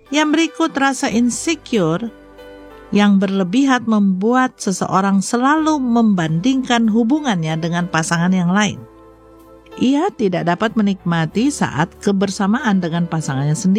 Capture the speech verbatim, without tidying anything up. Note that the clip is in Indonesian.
Yang berikut, rasa insecure yang berlebihan membuat seseorang selalu membandingkan hubungannya dengan pasangan yang lain. Ia tidak dapat menikmati saat kebersamaan dengan pasangannya sendiri.